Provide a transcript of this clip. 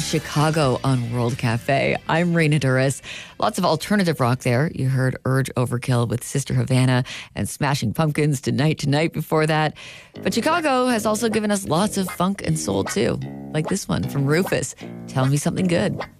Chicago on World Cafe. I'm Raina Duras. Lots of alternative rock there. You heard Urge Overkill with Sister Havana and Smashing Pumpkins Tonight before that. But Chicago has also given us lots of funk and soul too, like this one from Rufus, Tell Me Something Good.